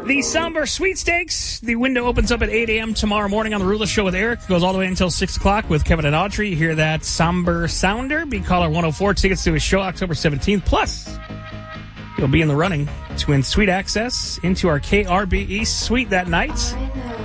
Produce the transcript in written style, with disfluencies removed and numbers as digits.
The Somber Sweepstakes. The window opens up at 8 a.m. tomorrow morning on the Ruthless Show with Eric. Goes all the way until 6 o'clock with Kevin and Audrey. You hear that somber sounder? Be caller 104. Tickets to his show October 17th. Plus, you'll be in the running to win suite access into our KRB East suite that night.